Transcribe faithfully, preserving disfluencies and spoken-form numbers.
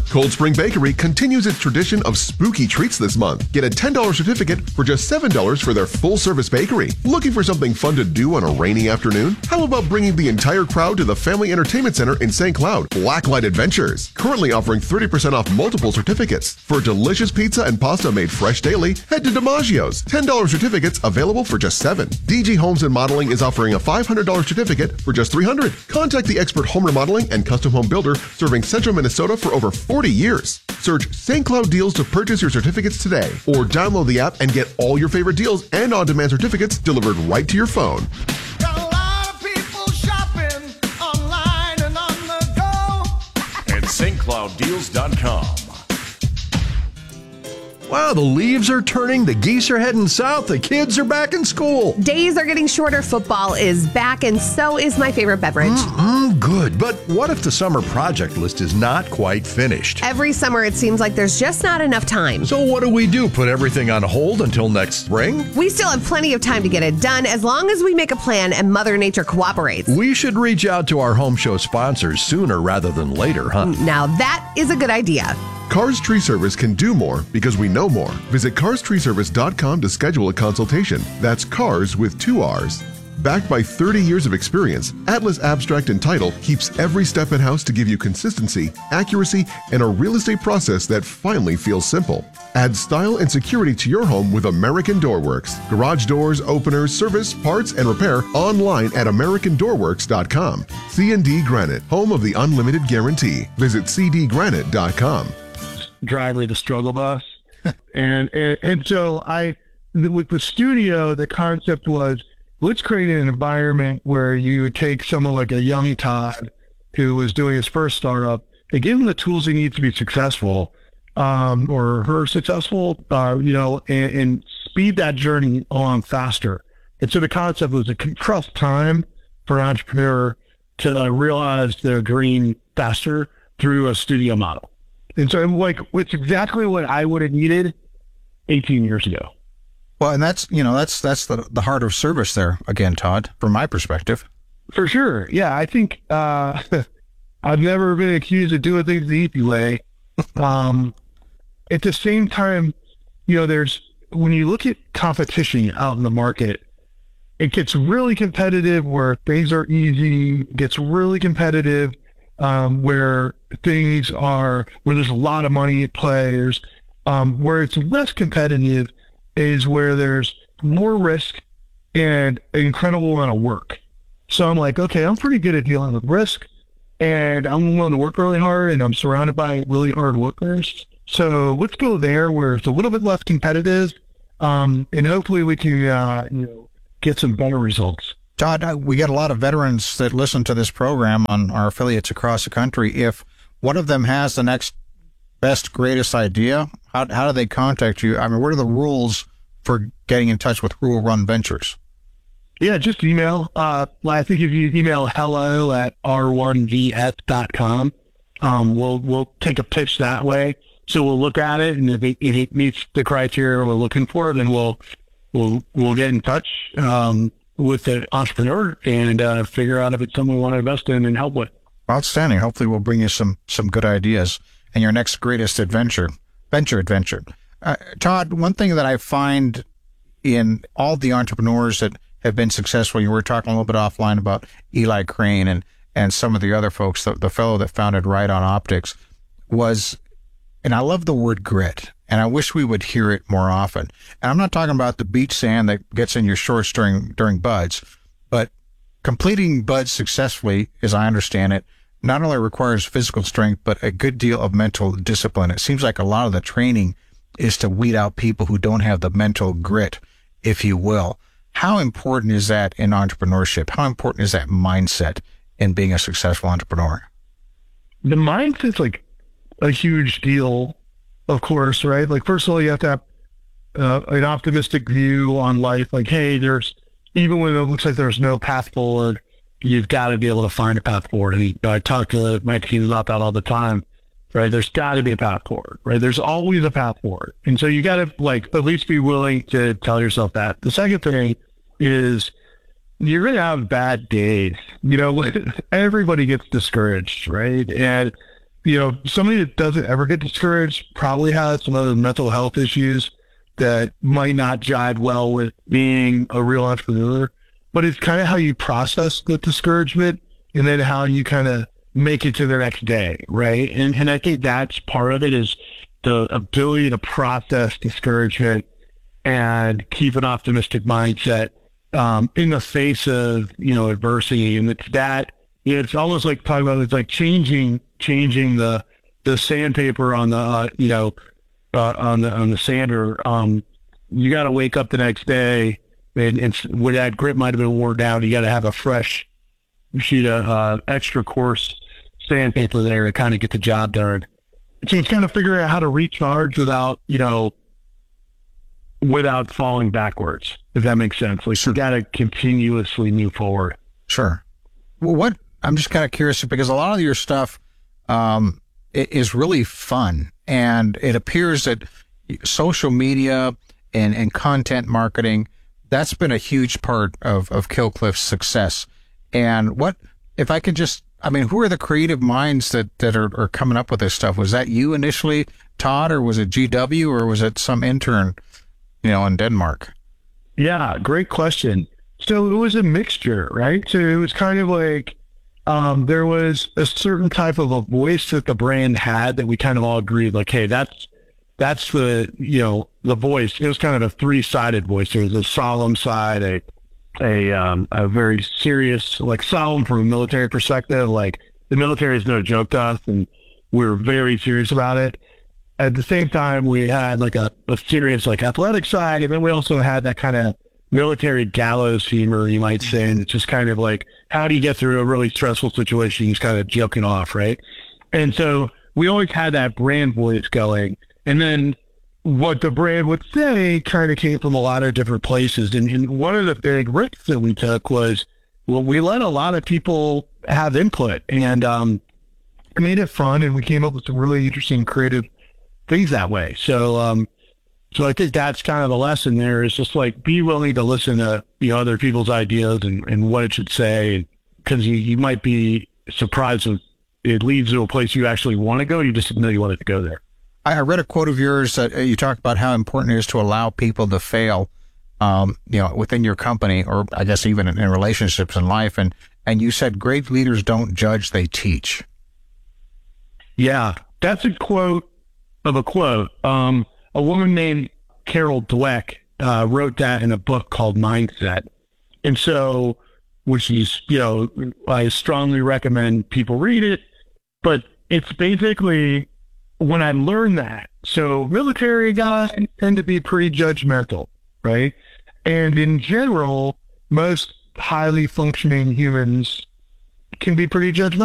Cold Spring Bakery continues its tradition of spooky treats this month. Get a ten dollars certificate for just seven dollars for their full-service bakery. Looking for something fun to do on a rainy afternoon? How about bringing the entire crowd to the Family Entertainment Center in Saint Cloud, Blacklight Adventures? Currently offering thirty percent off multiple certificates. For delicious pizza and pasta made fresh daily, head to DiMaggio's. ten dollars certificates available for just seven dollars. D G Homes and Modeling is offering a five hundred dollars certificate for just three hundred dollars. Contact the expert home remodeling and custom home builder serving Central Minnesota for over forty years. Search Saint Cloud Deals to purchase your certificates today, or download the app and get all your favorite deals and on-demand certificates delivered right to your phone. Got a lot of people shopping online and on the go at St Cloud Deals dot com. Wow, the leaves are turning, the geese are heading south, the kids are back in school. Days are getting shorter, football is back, and so is my favorite beverage. Mm-mm, good, but what if the summer project list is not quite finished? Every summer it seems like there's just not enough time. So what do we do, put everything on hold until next spring? We still have plenty of time to get it done as long as we make a plan and Mother Nature cooperates. We should reach out to our home show sponsors sooner rather than later, huh? Now that is a good idea. Cars Tree Service can do more because we know more. Visit cars tree service dot com to schedule a consultation. That's cars with two R's. Backed by thirty years of experience, Atlas Abstract and Title keeps every step in-house to give you consistency, accuracy, and a real estate process that finally feels simple. Add style and security to your home with American Door Works. Garage doors, openers, service, parts, and repair online at american door works dot com. C and D Granite, home of the unlimited guarantee. Visit c d granite dot com. Driver the struggle bus. and, and and so I, with the studio, the concept was, let's create an environment where you would take someone like a young Todd who was doing his first startup and give him the tools he needs to be successful, um, or her successful, uh, you know, and, and speed that journey along faster. And so the concept was a compressed time for an entrepreneur to uh, realize their dream faster through a studio model. And so, like, it's exactly what I would have needed eighteen years ago. Well, and that's, you know, that's that's the, the heart of service there, again, Todd, from my perspective. For sure. Yeah, I think uh, I've never been accused of doing things the easy way. Um, at the same time, you know, there's, when you look at competition out in the market, it gets really competitive where things are easy, gets really competitive um, where things are, where there's a lot of money at play. There's, um, where it's less competitive is where there's more risk and an incredible amount of work. So I'm like, okay, I'm pretty good at dealing with risk, and I'm willing to work really hard, and I'm surrounded by really hard workers. So let's go there where it's a little bit less competitive, um, and hopefully we can uh, you know, get some better results. Todd, we got a lot of veterans that listen to this program on our affiliates across the country. If one of them has the next best, greatest idea, how, how do they contact you? I mean, what are the rules for getting in touch with Rural Run Ventures? Yeah, just email. Uh, I think if you email hello at r one v s dot com, um, we'll we'll take a pitch that way. So we'll look at it, and if it, if it meets the criteria we're looking for, then we'll we'll we'll get in touch um, with the entrepreneur and uh, figure out if it's something we want to invest in and help with. Outstanding. Hopefully, we'll bring you some some good ideas and your next greatest adventure, venture adventure. Uh, Todd, one thing that I find in all the entrepreneurs that have been successful, you were talking a little bit offline about Eli Crane and, and some of the other folks, the, the fellow that founded Right On Optics, was, and I love the word grit, and I wish we would hear it more often. And I'm not talking about the beach sand that gets in your shorts during, during buds, but completing buds successfully, as I understand it, not only requires physical strength, but a good deal of mental discipline. It seems like a lot of the training is to weed out people who don't have the mental grit, if you will. How important is that in entrepreneurship? How important is that mindset in being a successful entrepreneur? The mindset's like a huge deal, of course, right? Like, first of all, you have to have uh, an optimistic view on life. Like, hey, there's, even when it looks like there's no path forward, you've got to be able to find a path forward. And I talk to my team about that all the time, right? There's got to be a path forward, right? There's always a path forward. And so you got to, like, at least be willing to tell yourself that. The second thing is you're going to have bad days. You know, everybody gets discouraged, right? And you know, somebody that doesn't ever get discouraged probably has some other mental health issues that might not jive well with being a real entrepreneur. But it's kind of how you process the discouragement and then how you kind of make it to the next day, right? And and I think that's part of it, is the ability to process discouragement and keep an optimistic mindset um, in the face of, you know, adversity. And it's that, you know, it's almost like talking about, it's like changing, changing the, the sandpaper on the, uh, you know, uh, on the, on the sander. Um, you got to wake up the next day and, and where that grip might have been worn down, you got to have a fresh sheet of uh, extra coarse sandpaper there to kind of get the job done. So it's kind of figuring out how to recharge without, you know, without falling backwards, if that makes sense. Like, you got to continuously move forward. Sure. Well, what I'm just kind of curious, because a lot of your stuff um, is really fun, and it appears that social media and, and content marketing, that's been a huge part of, of Killcliffe's success. And what, if I could just, I mean, who are the creative minds that, that are, are coming up with this stuff? Was that you initially, Todd, or was it G W, or was it some intern, you know, in Denmark? Yeah, great question. So it was a mixture, right? So it was kind of like, um, there was a certain type of a voice that the brand had that we kind of all agreed, like, hey, that's, that's the, you know, the voice. It was kind of a three-sided voice. There was a solemn side, a, a, um, a very serious, like solemn from a military perspective. Like, the military is no joke to us, and we're very serious about it. At the same time, we had like a, a serious, like, athletic side, and then we also had that kind of military gallows humor, you might say, and it's just kind of like, how do you get through a really stressful situation? You're just kind of joking off, right? And so we always had that brand voice going, and then what the brand would say kind of came from a lot of different places. And, and one of the big risks that we took was, well, we let a lot of people have input, and um, it made it fun, and we came up with some really interesting creative things that way. So, um, so I think that's kind of the lesson there, is just like, be willing to listen to, you know, other people's ideas and, and what it should say, because you, you might be surprised if it leads to a place you actually want to go. You just didn't know you wanted to go there. I read a quote of yours that you talked about how important it is to allow people to fail, um, you know, within your company, or I guess even in, in relationships in life. And, and you said great leaders don't judge, they teach. Yeah, that's a quote of a quote. Um, a woman named Carol Dweck uh, wrote that in a book called Mindset. And so, which is, you know, I strongly recommend people read it, but it's basically, when I learned that, so military guys tend to be pretty judgmental, right? And in general, most highly functioning humans can be pretty judgmental.